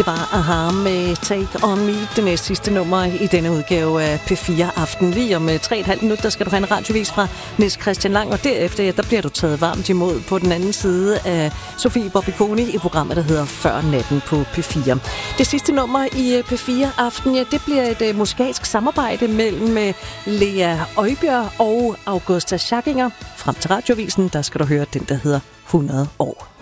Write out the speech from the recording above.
Det var Aha med Take On Me, det næste sidste nummer i denne udgave af P4 Aften. Lige om 3,5 minutter, der skal du have en radiovis fra Niels Christian Lang, og derefter der bliver du taget varmt imod på den anden side af Sofie Bobbiconi i programmet, der hedder Før Natten på P4. Det sidste nummer i P4 Aften, ja, det bliver et musikalsk samarbejde mellem Lea Øjbjerg og Augusta Schackinger. Frem til radiovisen, der skal du høre den, der hedder 100 år.